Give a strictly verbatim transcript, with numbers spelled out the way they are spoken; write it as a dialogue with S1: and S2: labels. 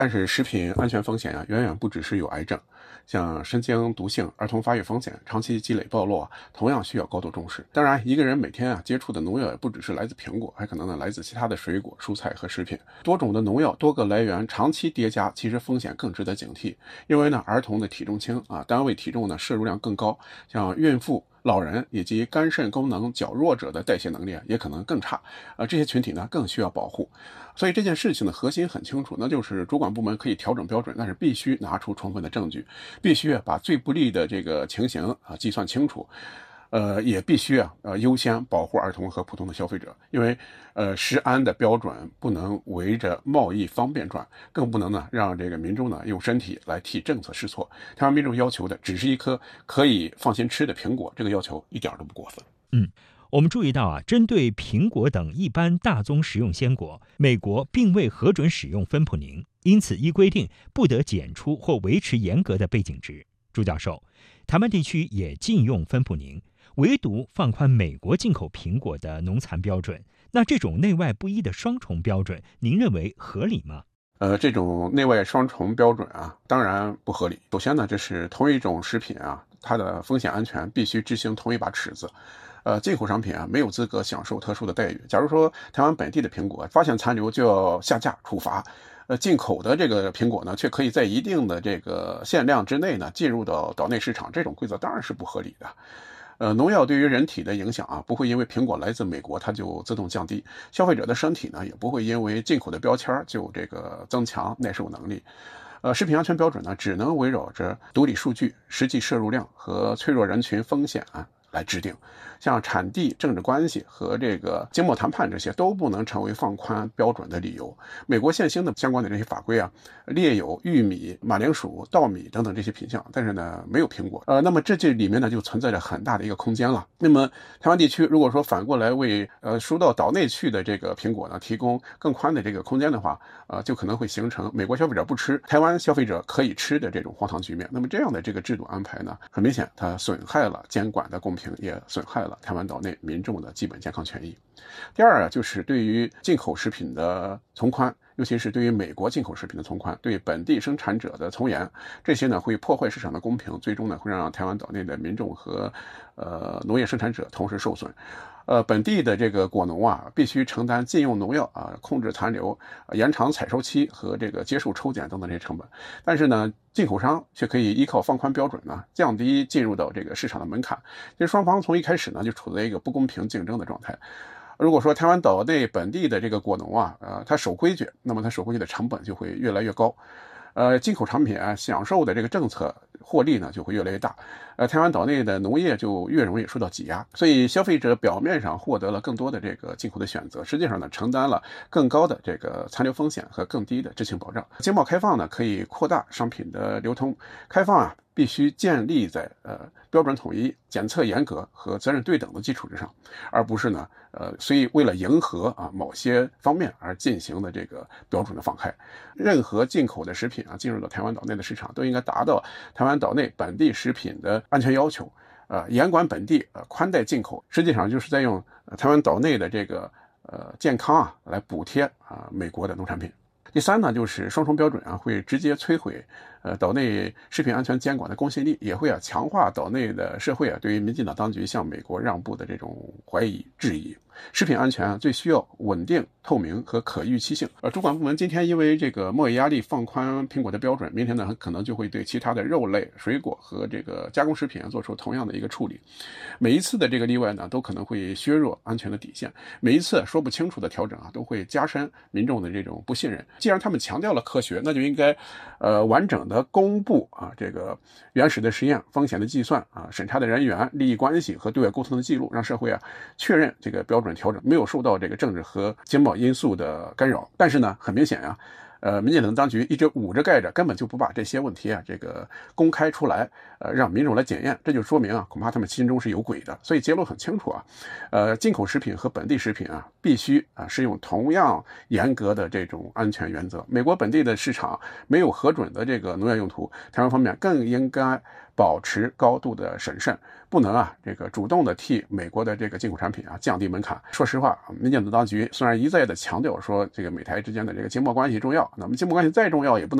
S1: 但是食品安全风险啊，远远不只是有癌症，像神经毒性、儿童发育风险、长期积累暴露啊，同样需要高度重视。当然，一个人每天啊接触的农药也不只是来自苹果，还可能呢来自其他的水果、蔬菜和食品。多种的农药多个来源长期叠加，其实风险更值得警惕。因为呢，儿童的体重轻啊，单位体重呢摄入量更高，像孕妇、老人以及肝肾功能较弱者的代谢能力也可能更差，呃，这些群体呢更需要保护。所以这件事情的核心很清楚，那就是主管部门可以调整标准，但是必须拿出充分的证据，必须把最不利的这个情形啊计算清楚。呃，也必须啊，呃，优先保护儿童和普通的消费者，因为，呃，食安的标准不能围着贸易方便转，更不能呢让这个民众呢用身体来替政策试错。台湾民众要求的只是一颗可以放心吃的苹果，这个要求一点都不过分。
S2: 嗯，我们注意到啊，针对苹果等一般大宗食用鲜果，美国并未核准使用芬普宁，因此依规定不得检出或维持严格的背景值。朱教授，台湾地区也禁用芬普宁，唯独放宽美国进口苹果的农残标准，那这种内外不一的双重标准，您认为合理吗？
S1: 呃，这种内外双重标准啊，当然不合理。首先呢，这是同一种食品啊，它的风险安全必须执行同一把尺子。呃，进口商品啊，没有资格享受特殊的待遇。假如说台湾本地的苹果发现残留就要下架处罚，呃，进口的这个苹果呢，却可以在一定的这个限量之内呢进入到岛内市场，这种规则当然是不合理的。呃，农药对于人体的影响啊，不会因为苹果来自美国它就自动降低，消费者的身体呢，也不会因为进口的标签就这个增强耐受能力。呃，食品安全标准呢，只能围绕着独立数据、实际摄入量和脆弱人群风险啊来制定。像产地、政治关系和这个经贸谈判这些都不能成为放宽标准的理由。美国现行的相关的这些法规啊，列有玉米、马铃薯、稻米等等这些品项，但是呢没有苹果。呃，那么这这里面呢就存在着很大的一个空间了。那么台湾地区如果说反过来为呃输到岛内去的这个苹果呢提供更宽的这个空间的话，呃，就可能会形成美国消费者不吃，台湾消费者可以吃的这种荒唐局面。那么这样的这个制度安排呢，很明显它损害了监管的公平，也损害了台湾岛内民众的基本健康权益。第二啊，就是对于进口食品的从宽，尤其是对于美国进口食品的从宽，对本地生产者的从严，这些呢会破坏市场的公平，最终呢会让台湾岛内的民众和呃农业生产者同时受损。呃，本地的这个果农啊，必须承担禁用农药啊、控制残留、延长采收期和这个接受抽检等等这些成本。但是呢，进口商却可以依靠放宽标准呢，降低进入到这个市场的门槛。这双方从一开始呢就处在一个不公平竞争的状态。如果说台湾岛内本地的这个果农啊，呃，他守规矩，那么他守规矩的成本就会越来越高。呃，进口产品啊，享受的这个政策获利呢就会越来越大，呃，台湾岛内的农业就越容易受到挤压，所以消费者表面上获得了更多的这个进口的选择，实际上呢承担了更高的这个残留风险和更低的知情保障。经贸开放呢可以扩大商品的流通，开放啊必须建立在呃标准统一、检测严格和责任对等的基础之上，而不是呢呃所以为了迎合啊某些方面而进行的这个标准的放开。任何进口的食品啊进入到台湾岛内的市场，都应该达到台湾岛内本地食品的安全要求，呃严管本地，呃宽待进口，实际上就是在用、呃、台湾岛内的这个呃健康啊来补贴啊、呃、美国的农产品。第三呢，就是双重标准啊，会直接摧毁呃岛内食品安全监管的公信力，也会啊强化岛内的社会啊对于民进党当局向美国让步的这种怀疑质疑。食品安全啊最需要稳定、透明和可预期性。呃，主管部门今天因为这个贸易压力放宽苹果的标准，明天呢很可能就会对其他的肉类、水果和这个加工食品啊做出同样的一个处理。每一次的这个例外呢，都可能会削弱安全的底线。每一次说不清楚的调整啊，都会加深民众的这种不信任。既然他们强调了科学，那就应该呃完整的公布啊这个原始的实验、风险的计算啊、审查的人员、利益关系和对外沟通的记录，让社会啊确认这个标准调整没有受到这个政治和经贸因素的干扰。但是呢，很明显啊，呃，民进党当局一直捂着盖着，根本就不把这些问题啊这个公开出来，呃，让民众来检验。这就说明啊，恐怕他们心中是有鬼的。所以结论很清楚啊，呃，进口食品和本地食品啊，必须啊适用同样严格的这种安全原则。美国本地的市场没有核准的这个农药用途，台湾方面更应该保持高度的审慎，不能啊这个主动的替美国的这个进口产品啊降低门槛。说实话，民进党当局虽然一再的强调说这个美台之间的这个经贸关系重要，那么经贸关系再重要也不能